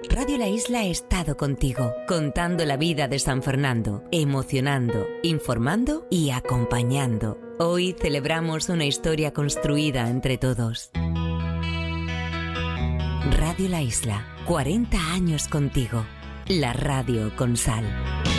Radio La Isla ha estado contigo, contando la vida de San Fernando, emocionando, informando y acompañando. Hoy celebramos una historia construida entre todos. Radio La Isla, 40 años contigo. La radio con sal.